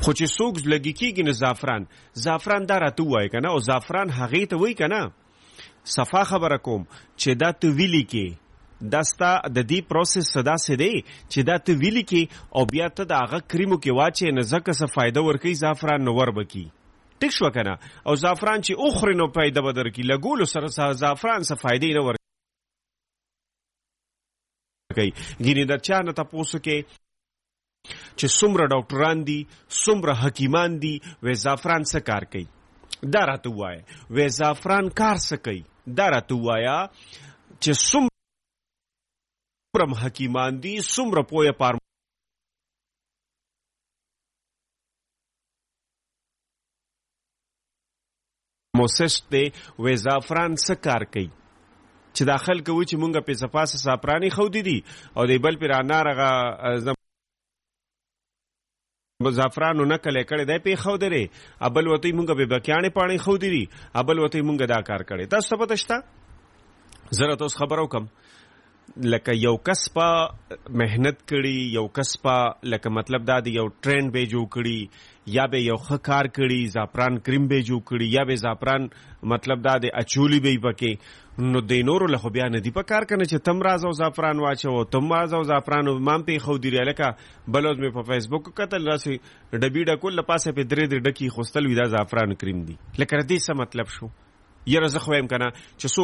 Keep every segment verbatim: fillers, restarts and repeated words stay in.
خو چې څوک لګي کېږي نه زعفران زعفران دا راته ووایه که نه او زعفران هغې ته وایي که نه صفا خبره کوم چې دا ته ویلي کې دا ستا د دې پروسس څه داسې دی چې دا ته ویلي کې او بیا ته د هغه کریمو کې واچې نه ځکه څه فایده ورکوي زعفران نه ور به کي ټیک شوه که نه او زعفران چې وخورې نو فایده به درکړي لګولو سره زعفران څه فایدې نه ورکوي ګینې د چا نه تپوس کې چې څومره ډاکټران دي څومره حکیمان دي وی زعفران څه کار کوي دا راته ووایه وی زعفران کار څه کوي دا راته ووایه چې څومره حکیمان دي څومره پوهه فارماسیست دی وی زعفران څه کار کوي چې دا خلک وایي چې مونږ پیسه پاسه زعفراني ښودي دي او دی بل پې رانارغه زعفرانو نقل یې کړی دی پې ښودی دی ابل ورته یې مونږ بې بکیانې پاڼې ښودي دي ابل ورته یې مونږ دا کار کړی تاسو ته پته شته زه راته اوس خبره وکړم لکه یو کس په محنت کړي یو کس په لکه مطلب دا دی یو ټرینډ به جوړ کړي یا به یو ښه کار کړي زعفران کریم به جوړ کړي یا به زعفران مطلب دا دی اچولی به یې پکې نو د نورو له خو بیا نه دي په کار کنه چې تم راځه او زعفران واچوه تم راځه او زعفران مام پې ښودي دی لکه بل ورځ مې په فیسبوک کتل داسې ډبي ډکول له پاسه پې درې درې ډکي خوستل وي دا زعفران کریم دي لکه د دې څه مطلب شو یاره زه خو وایم که نه چې څوک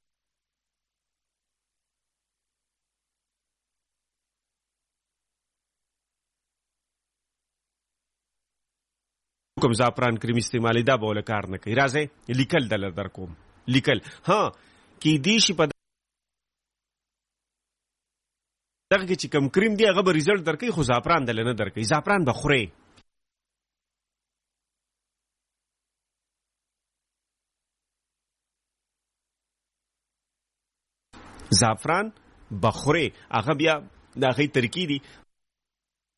کوم زعفران کریم استعمالي دا به ول کار نه کوي راځئ لیکل دله در کوم لیکل ها کیدای شي په دغه کې چې کوم کریم دی هغه به ریزلټ درکوي خو زعفران دله نه درکوي زعفران به خورې زعفران به خورې هغه بیا د هغې طریقې دي